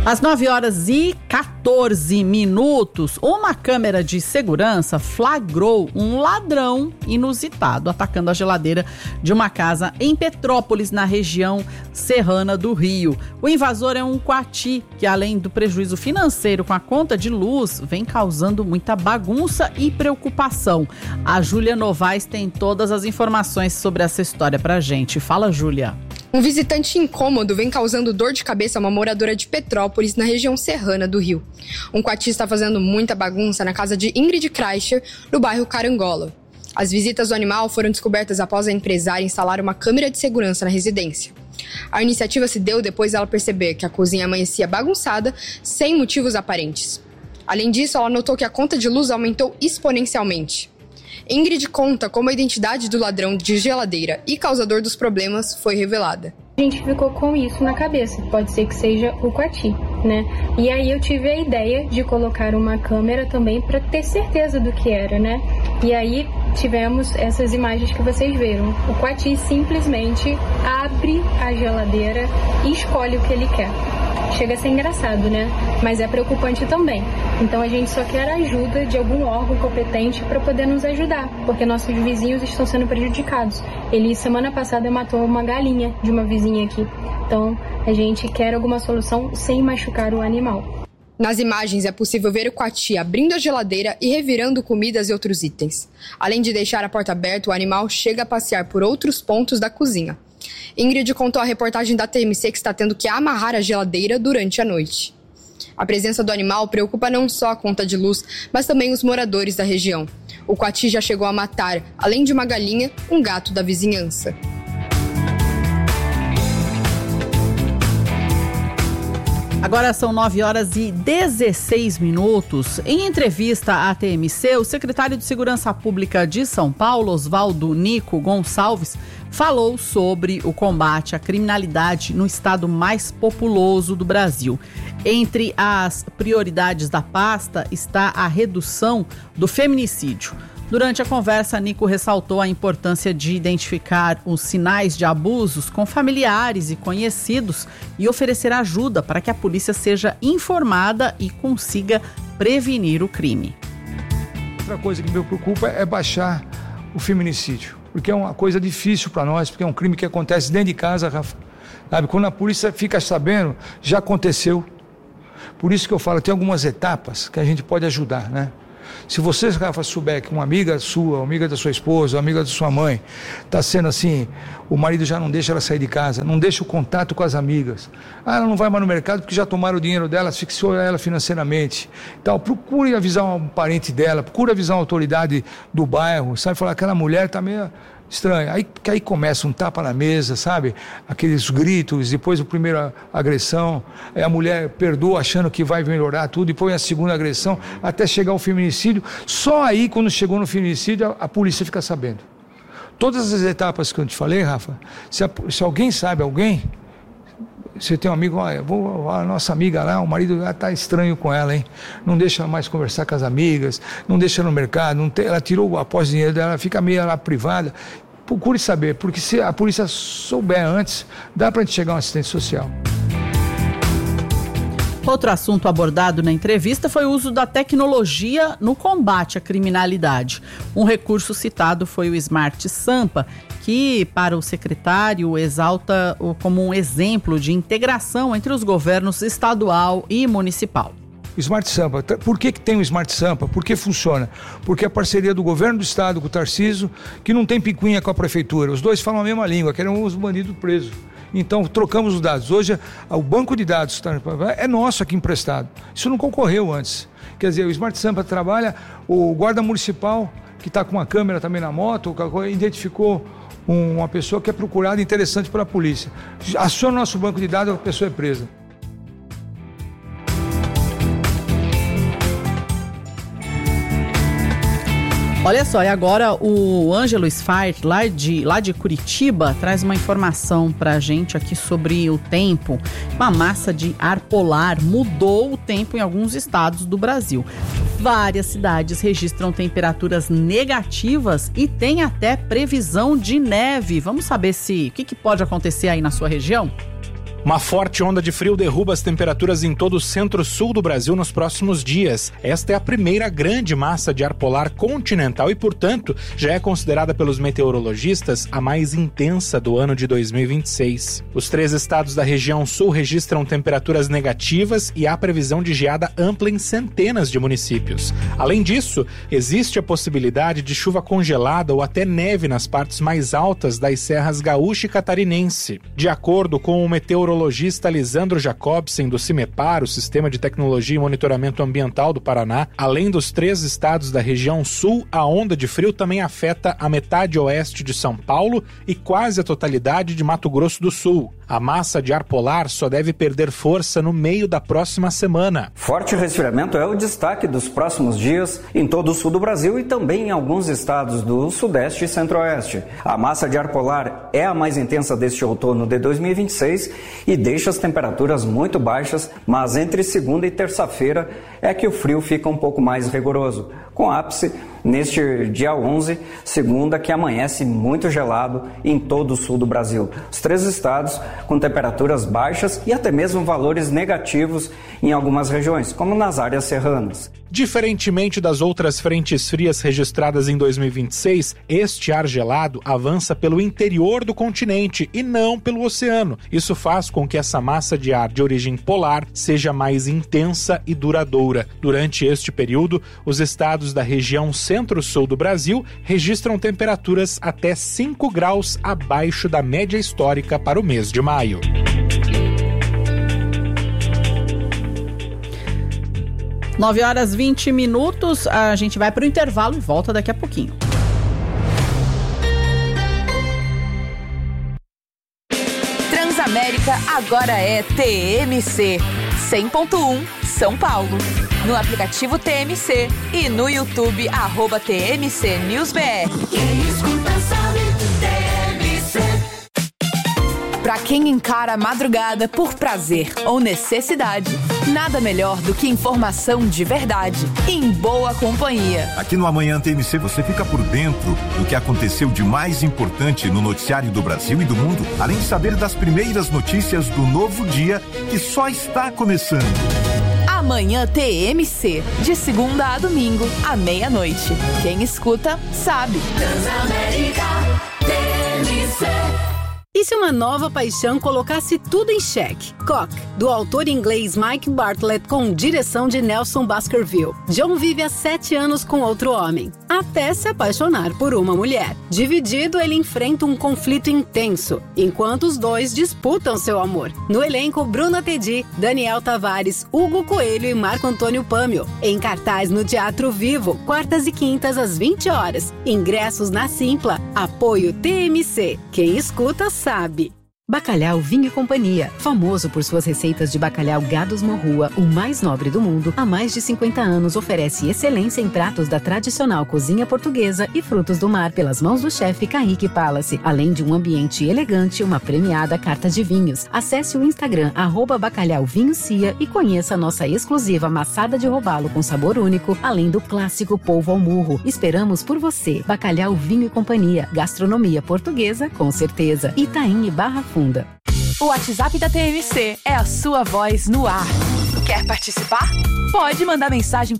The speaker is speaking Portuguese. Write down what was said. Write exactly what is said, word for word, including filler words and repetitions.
Às nove horas e quatorze minutos, uma câmera de segurança flagrou um ladrão inusitado atacando a geladeira de uma casa em Petrópolis, na região serrana do Rio. O invasor é um coati que, além do prejuízo financeiro com a conta de luz, vem causando muita bagunça e preocupação. A Júlia Novaes tem todas as informações sobre essa história pra gente. Fala, Júlia. Um visitante incômodo vem causando dor de cabeça a uma moradora de Petrópolis, na região serrana do Rio. Um coati está fazendo muita bagunça na casa de Ingrid Kreischer, no bairro Carangola. As visitas do animal foram descobertas após a empresária instalar uma câmera de segurança na residência. A iniciativa se deu depois dela perceber que a cozinha amanhecia bagunçada, sem motivos aparentes. Além disso, ela notou que a conta de luz aumentou exponencialmente. Ingrid conta como a identidade do ladrão de geladeira e causador dos problemas foi revelada. A gente ficou com isso na cabeça, pode ser que seja o coati, né? E aí eu tive a ideia de colocar uma câmera também para ter certeza do que era, né? E aí tivemos essas imagens que vocês viram. O coati simplesmente abre a geladeira e escolhe o que ele quer. Chega a ser engraçado, né? Mas é preocupante também. Então a gente só quer a ajuda de algum órgão competente para poder nos ajudar, porque nossos vizinhos estão sendo prejudicados. Ele, semana passada, matou uma galinha de uma vizinha aqui. Então a gente quer alguma solução sem machucar o animal. Nas imagens é possível ver o coati abrindo a geladeira e revirando comidas e outros itens. Além de deixar a porta aberta, o animal chega a passear por outros pontos da cozinha. Ingrid contou à reportagem da T M C que está tendo que amarrar a geladeira durante a noite. A presença do animal preocupa não só a conta de luz, mas também os moradores da região. O coati já chegou a matar, além de uma galinha, um gato da vizinhança. Agora são nove horas e dezesseis minutos. Em entrevista à T M C, o secretário de Segurança Pública de São Paulo, Oswaldo Nico Gonçalves, falou sobre o combate à criminalidade no estado mais populoso do Brasil. Entre as prioridades da pasta está a redução do feminicídio. Durante a conversa, Nico ressaltou a importância de identificar os sinais de abusos com familiares e conhecidos e oferecer ajuda para que a polícia seja informada e consiga prevenir o crime. Outra coisa que me preocupa é baixar o feminicídio, porque é uma coisa difícil para nós, porque é um crime que acontece dentro de casa, Rafa. Sabe? Quando a polícia fica sabendo, já aconteceu. Por isso que eu falo, tem algumas etapas que a gente pode ajudar, né? Se você, Rafa, souber que uma amiga sua, uma amiga da sua esposa, uma amiga da sua mãe, está sendo assim, o marido já não deixa ela sair de casa, não deixa o contato com as amigas. Ah, ela não vai mais no mercado porque já tomaram o dinheiro dela, asfixiou ela financeiramente. Então, procure avisar um parente dela, procure avisar uma autoridade do bairro, sabe? Falar, aquela mulher está meio estranha. Aí, que aí começa um tapa na mesa, sabe? Aqueles gritos, depois a primeira agressão, aí a mulher perdoa achando que vai melhorar tudo, depois a segunda agressão, até chegar ao feminicídio. Só aí, quando chegou no feminicídio, a, a polícia fica sabendo. Todas as etapas que eu te falei, Rafa, se, a, se alguém sabe, alguém, você tem um amigo, olha, vou, a nossa amiga lá, o marido já está estranho com ela, hein? Não deixa mais conversar com as amigas, não deixa no mercado, não tem, ela tirou após o dinheiro dela, ela fica meio lá privada. Procure saber, porque se a polícia souber antes, dá para a gente chegar a uma assistente social. Outro assunto abordado na entrevista foi o uso da tecnologia no combate à criminalidade. Um recurso citado foi o Smart Sampa, que, para o secretário, exalta como um exemplo de integração entre os governos estadual e municipal. O Smart Sampa, por que que tem o Smart Sampa? Por que funciona? Porque é a parceria do governo do estado com o Tarcísio, que não tem picuinha com a prefeitura. Os dois falam a mesma língua, querem os bandidos presos. Então, trocamos os dados. Hoje, o banco de dados é nosso aqui emprestado. Isso não concorreu antes. Quer dizer, o Smart Sampa trabalha, o guarda municipal, que está com uma câmera também na moto, identificou uma pessoa que é procurada interessante pela polícia. Aciona o nosso banco de dados, a pessoa é presa. Olha só, e agora o Ângelo Sfar, lá de, lá de Curitiba, traz uma informação pra gente aqui sobre o tempo. Uma massa de ar polar mudou o tempo em alguns estados do Brasil. Várias cidades registram temperaturas negativas e tem até previsão de neve. Vamos saber se o que, que pode acontecer aí na sua região? Uma forte onda de frio derruba as temperaturas em todo o centro-sul do Brasil nos próximos dias. Esta é a primeira grande massa de ar polar continental e, portanto, já é considerada pelos meteorologistas a mais intensa do ano de dois mil e vinte e seis. Os três estados da região sul registram temperaturas negativas e há previsão de geada ampla em centenas de municípios. Além disso, existe a possibilidade de chuva congelada ou até neve nas partes mais altas das serras gaúcha e catarinense. De acordo com o meteorologista Lisandro Jacobsen, do CIMEPAR, o Sistema de Tecnologia e Monitoramento Ambiental do Paraná, além dos três estados da região sul, a onda de frio também afeta a metade oeste de São Paulo e quase a totalidade de Mato Grosso do Sul. A massa de ar polar só deve perder força no meio da próxima semana. Forte resfriamento é o destaque dos próximos dias em todo o sul do Brasil e também em alguns estados do sudeste e centro-oeste. A massa de ar polar é a mais intensa deste outono de dois mil e vinte e seis e deixa as temperaturas muito baixas, mas entre segunda e terça-feira é que o frio fica um pouco mais rigoroso, com ápice neste dia onze, segunda, que amanhece muito gelado em todo o sul do Brasil. Os três estados com temperaturas baixas e até mesmo valores negativos em algumas regiões, como nas áreas serranas. Diferentemente das outras frentes frias registradas em dois mil e vinte e seis, este ar gelado avança pelo interior do continente e não pelo oceano. Isso faz com que essa massa de ar de origem polar seja mais intensa e duradoura. Durante este período, os estados da região centro-sul do Brasil registram temperaturas até cinco graus abaixo da média histórica para o mês de maio. nove horas e vinte minutos, a gente vai para o intervalo e volta daqui a pouquinho. Transamérica agora é T M C cem ponto um São Paulo. No aplicativo T M C e no YouTube, arroba T M C News B R. Quem escuta sabe, T M C. Pra quem encara a madrugada por prazer ou necessidade, nada melhor do que informação de verdade, em boa companhia. Aqui no Amanhã T M C você fica por dentro do que aconteceu de mais importante no noticiário do Brasil e do mundo, além de saber das primeiras notícias do novo dia que só está começando. Amanhã T M C, de segunda a domingo, à meia-noite. Quem escuta, sabe. Transamérica, T M C. E se uma nova paixão colocasse tudo em xeque? Cock, do autor inglês Mike Bartlett, com direção de Nelson Baskerville. John vive há sete anos com outro homem, até se apaixonar por uma mulher. Dividido, ele enfrenta um conflito intenso, enquanto os dois disputam seu amor. No elenco, Bruna Tedi, Daniel Tavares, Hugo Coelho e Marco Antônio Pâmio. Em cartaz no Teatro Vivo, quartas e quintas às vinte horas. Ingressos na Simpla. Apoio T M C. Quem escuta, sabe. Bacalhau Vinho e Companhia, famoso por suas receitas de bacalhau Gados Morrua, o mais nobre do mundo, há mais de cinquenta anos oferece excelência em pratos da tradicional cozinha portuguesa e frutos do mar pelas mãos do chefe Kaique Palace, além de um ambiente elegante e uma premiada carta de vinhos. Acesse o Instagram arroba Bacalhau Vinho Cia e conheça a nossa exclusiva maçada de robalo com sabor único, além do clássico polvo ao murro. Esperamos por você. Bacalhau Vinho e Companhia, gastronomia portuguesa com certeza. Itaim e Barra Funda. O WhatsApp da T M C é a sua voz no ar. Quer participar? Pode mandar mensagem para